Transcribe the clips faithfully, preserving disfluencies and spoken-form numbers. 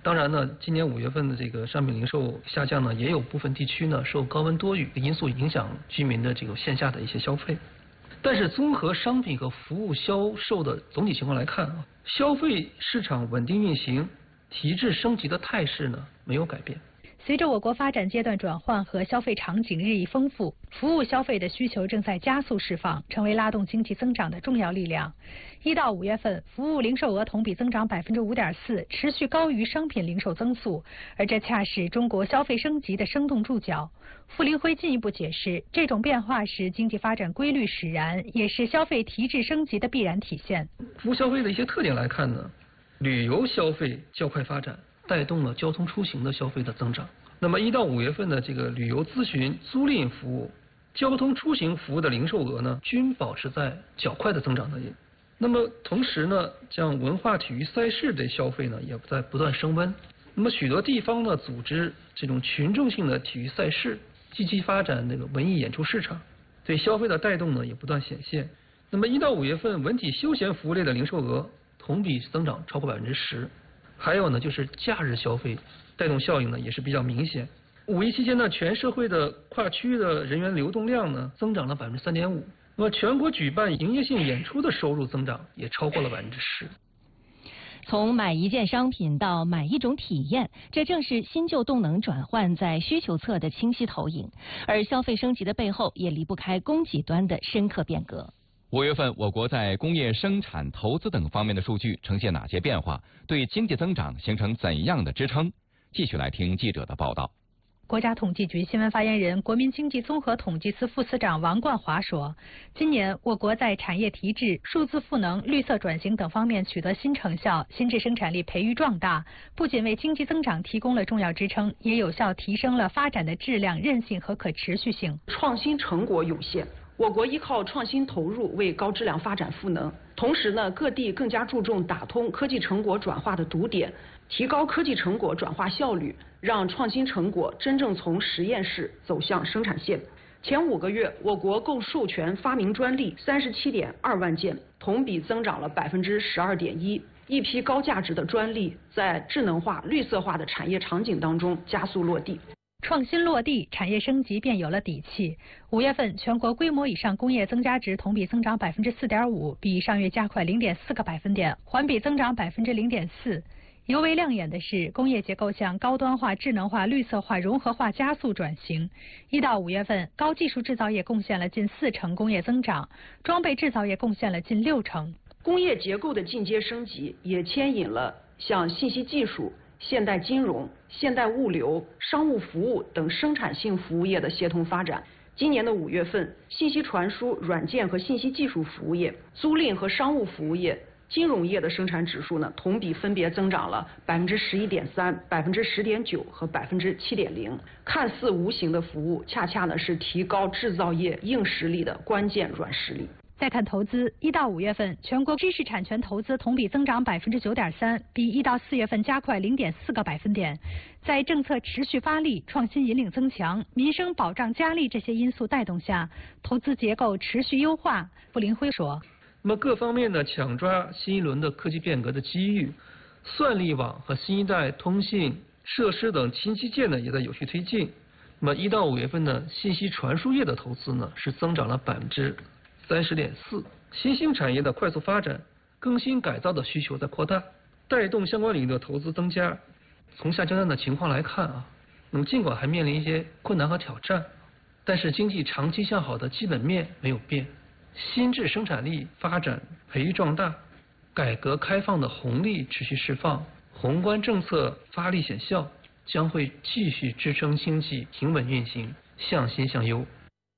当然呢，今年五月份的这个商品零售下降呢，也有部分地区呢受高温多雨的因素影响居民的这个线下的一些消费。但是综合商品和服务销售的总体情况来看啊，消费市场稳定运行、提质升级的态势呢没有改变。 随着我国发展阶段转换和消费场景日益丰富，服务消费的需求正在加速释放，成为拉动经济增长的重要力量。一到五月份，服务零售额同比增长百分之五点四，持续高于商品零售增速，而这恰是中国消费升级的生动注脚。傅林辉进一步解释，这种变化是经济发展规律使然，也是消费提质升级的必然体现。 服务消费的一些特点来看呢，旅游消费较快发展，带动了交通出行的消费的增长。那么一到五月份的这个旅游咨询、租赁服务、交通出行服务的零售额呢，均保持在较快的增长的。那么同时呢，像文化体育赛事的消费呢，也在不断升温。那么许多地方呢，组织这种群众性的体育赛事，积极发展这个文艺演出市场，对消费的带动呢也不断显现。那么一到五月份，文体休闲服务类的零售额同比增长超过百分之十。还有呢，就是假日消费带动效应呢也是比较明显。五一期间呢，全社会的跨区域的人员流动量呢增长了百分之三点五。那么全国举办营业性演出的收入增长也超过了百分之十。 从买一件商品到买一种体验，这正是新旧动能转换在需求侧的清晰投影。而消费升级的背后，也离不开供给端的深刻变革。 五月份，我国在工业生产、投资等方面的数据呈现哪些变化？对经济增长形成怎样的支撑？继续来听记者的报道。 国家统计局新闻发言人、国民经济综合统计司副司长王冠华说，今年我国在产业提质、数字赋能、绿色转型等方面取得新成效，新质生产力培育壮大，不仅为经济增长提供了重要支撑，也有效提升了发展的质量、韧性和可持续性。 创新成果有限，我国依靠创新投入为高质量发展赋能，同时呢，各地更加注重打通科技成果转化的堵点，提高科技成果转化效率，让创新成果真正从实验室走向生产线。前五个月，我国共授权发明专利三十七点二万件，同比增长了百分之十二点一。一批高价值的专利在智能化、绿色化的产业场景当中加速落地。 创新落地，产业升级便有了底气。五月份，全国规模以上工业增加值同比增长百分之四点五，比上月加快零点四个百分点，环比增长百分之零点四。尤为亮眼的是，工业结构向高端化、智能化、绿色化、融合化加速转型。一到五月份，高技术制造业贡献了近四成工业增长，装备制造业贡献了近六成。 工业结构的进阶升级，也牵引了像信息技术、现代金融、现代物流、商务服务等生产性服务业的协同发展。今年的五月份，信息传输、软件和信息技术服务业、租赁和商务服务业、金融业的生产指数呢，同比分别增长了百分之十一点三、百分之十点九和百分之七点零。看似无形的服务，恰恰呢是提高制造业硬实力的关键软实力。 再看投资，一到五月份，全国知识产权投资同比增长百分之九点三，比一到四月份加快零点四个百分点。在政策持续发力、创新引领增强、民生保障加力这些因素带动下，投资结构持续优化。傅林辉说。 那么各方面呢，抢抓新一轮的科技变革的机遇，算力网和新一代通信设施等新基建呢也在有序推进。那么一到五月份呢，信息传输业的投资呢是增长了百分之三十点四，新兴产业的快速发展、更新改造的需求在扩大，带动相关领域的投资增加。从下阶段的情况来看啊，那么尽管还面临一些困难和挑战，但是经济长期向好的基本面没有变。新质生产力发展培育壮大，改革开放的红利持续释放，宏观政策发力显效，将会继续支撑经济平稳运行，向新向优。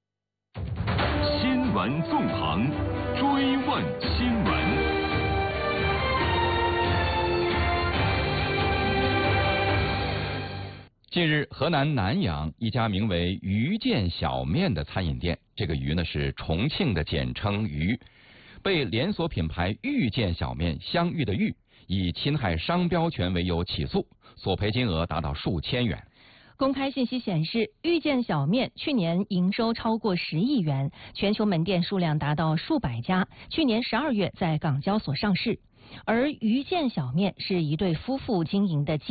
新闻纵横，追问新闻。 近日，河南南阳一家名为“鱼见小面”的餐饮店，这个“鱼”呢是重庆的简称“鱼”，被连锁品牌遇见小面相遇的“遇”以侵害商标权为由起诉，索赔金额达到数千元。 公开信息显示，遇见小面去年营收超过十亿元，全球门店数量达到数百家，去年十二月在港交所上市。而遇见小面是一对夫妇经营的